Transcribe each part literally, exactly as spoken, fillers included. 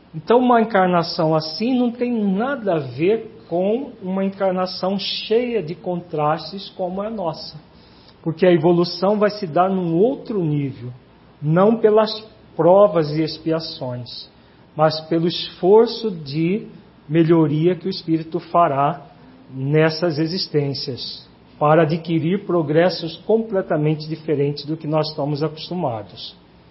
Então, uma encarnação assim não tem nada a ver com uma encarnação cheia de contrastes como a nossa. Porque a evolução vai se dar num outro nível, não pelas provas e expiações, mas pelo esforço de melhoria que o espírito fará nessas existências, para adquirir progressos completamente diferentes do que nós estamos acostumados.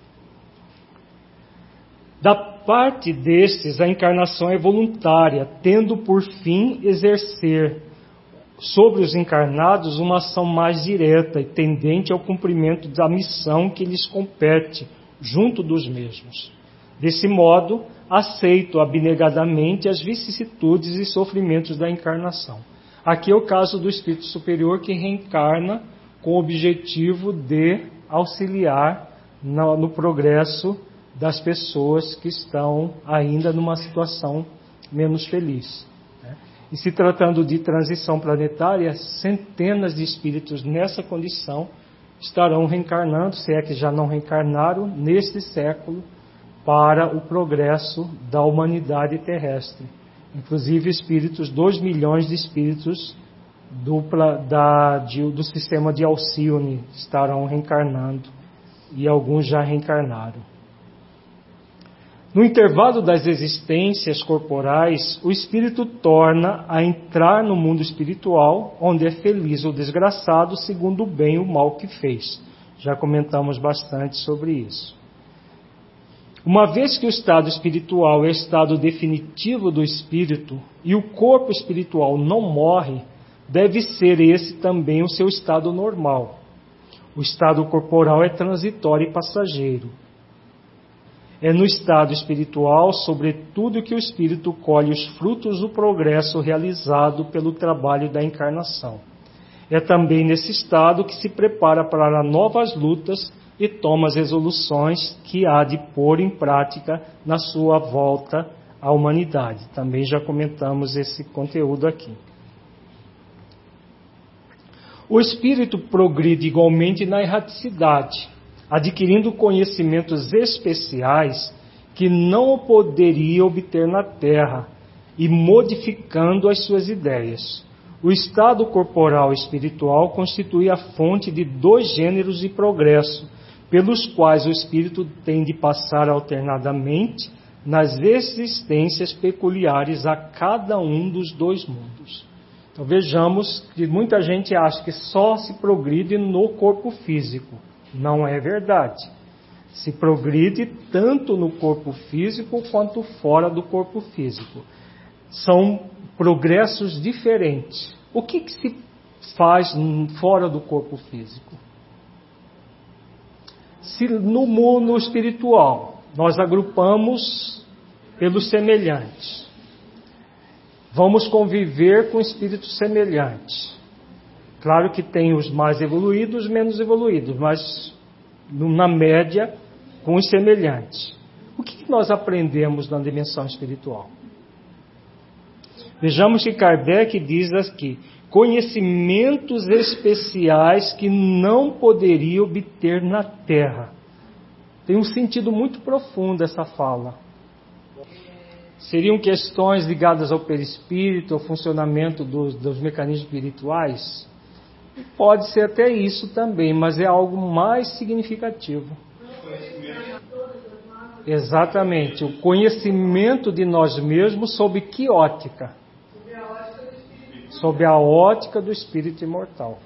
Da parte destes, a encarnação é voluntária, tendo por fim exercer sobre os encarnados uma ação mais direta e tendente ao cumprimento da missão que lhes compete junto dos mesmos. Desse modo, aceito abnegadamente as vicissitudes e sofrimentos da encarnação. Aqui é o caso do espírito superior que reencarna com o objetivo de auxiliar no, no progresso das pessoas que estão ainda numa situação menos feliz. Né? E se tratando de transição planetária, centenas de espíritos nessa condição estarão reencarnando, se é que já não reencarnaram, neste século, para o progresso da humanidade terrestre. Inclusive espíritos, dois milhões de espíritos do, da, de, do sistema de Alcione estarão reencarnando, e alguns já reencarnaram. No intervalo das existências corporais, o espírito torna a entrar no mundo espiritual, onde é feliz ou desgraçado, segundo o bem ou o mal que fez. Já comentamos bastante sobre isso. Uma vez que o estado espiritual é o estado definitivo do espírito e o corpo espiritual não morre, deve ser esse também o seu estado normal. O estado corporal é transitório e passageiro. É no estado espiritual, sobretudo, que o espírito colhe os frutos do progresso realizado pelo trabalho da encarnação. É também nesse estado que se prepara para novas lutas e toma as resoluções que há de pôr em prática na sua volta à humanidade. Também já comentamos esse conteúdo aqui. O espírito progride igualmente na erraticidade, adquirindo conhecimentos especiais que não poderia obter na Terra e modificando as suas ideias. O estado corporal e espiritual constitui a fonte de dois gêneros de progresso, pelos quais o espírito tem de passar alternadamente nas existências peculiares a cada um dos dois mundos. Então vejamos que muita gente acha que só se progride no corpo físico. Não é verdade. Se progride tanto no corpo físico quanto fora do corpo físico. São progressos diferentes. O que, que se faz fora do corpo físico? Se no mundo espiritual nós agrupamos pelos semelhantes, vamos conviver com espíritos semelhantes. Claro que tem os mais evoluídos e os menos evoluídos, mas na média com os semelhantes. O que nós aprendemos na dimensão espiritual? Vejamos que Kardec diz aqui, conhecimentos especiais que não poderia obter na Terra. Tem um sentido muito profundo essa fala. Seriam questões ligadas ao perispírito, ao funcionamento dos, dos mecanismos espirituais? Pode ser até isso também, mas é algo mais significativo. Exatamente, o conhecimento de nós mesmos sob que ótica? Sob a ótica do espírito imortal.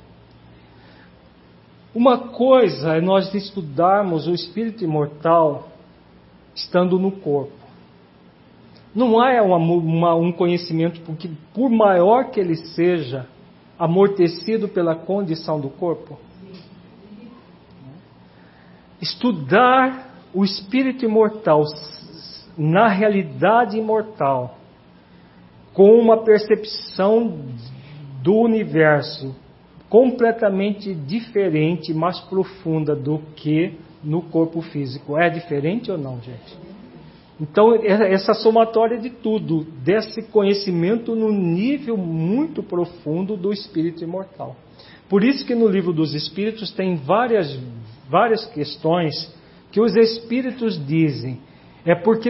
Uma coisa é nós estudarmos o espírito imortal estando no corpo. Não há uma, uma, um conhecimento, porque por maior que ele seja, amortecido pela condição do corpo. Estudar o espírito imortal na realidade imortal, com uma percepção do universo completamente diferente, mais profunda do que no corpo físico. É diferente ou não, gente? Então, essa somatória de tudo, desse conhecimento no nível muito profundo do espírito imortal. Por isso que no Livro dos Espíritos tem várias, várias questões que os espíritos dizem. É porque